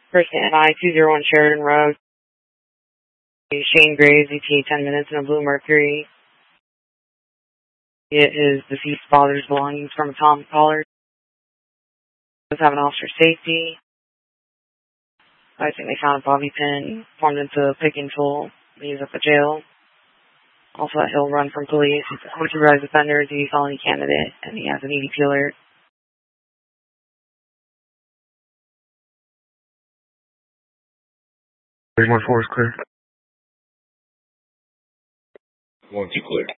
First NI 201 Sheridan Road. Shane Graves, ETA 10 minutes in a Blue Mercury. It is deceased father's belongings from a Tom Pollard. Does have an officer safety. I think they found a bobby pin formed into a picking tool. He's at the jail. Also at Hill Run from police. He's a supervised offender, DV felony candidate, and he has an EDP alert. 314 is clear. 1-2 clear.